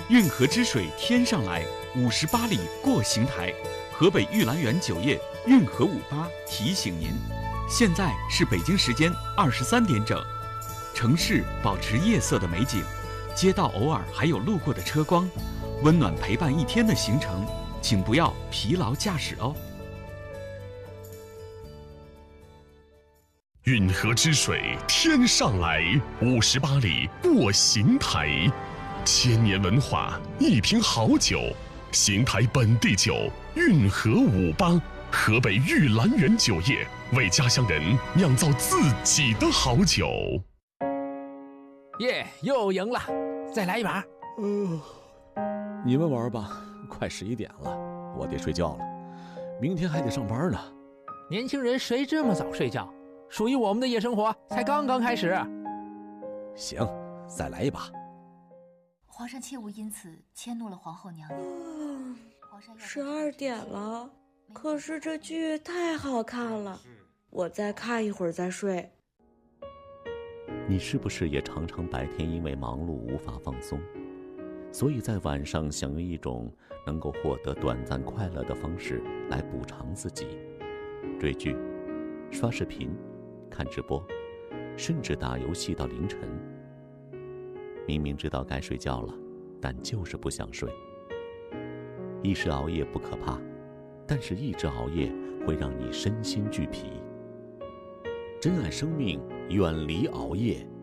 运河之水天上来，58里过邢台。河北玉兰园酒业运河58提醒您，现在是北京时间23点整，城市保持夜色的美景，街道偶尔还有路过的车光，温暖陪伴一天的行程，请不要疲劳驾驶哦。 运河之水天上来，58里过邢台，千年文化，一瓶好酒，邢台本地酒运河58，河北玉兰园酒业为家乡人酿造自己的好酒。 耶，又赢了，再来一把。 你们玩吧，快11点了，我得睡觉了，明天还得上班呢。 年轻人谁这么早睡觉？属于我们的夜生活才刚刚开始。 行，再来一把。 皇上切勿因此迁怒了皇后娘娘。 12点了，可是这剧太好看了，我再看一会儿再睡。 你是不是也常常白天因为忙碌无法放松，所以在晚上想用一种能够获得短暂快乐的方式来补偿自己？追剧、刷视频、看直播，甚至打游戏到凌晨。明明知道该睡觉了，但就是不想睡。一时熬夜不可怕，但是一直熬夜会让你身心俱疲。珍爱生命，远离熬夜，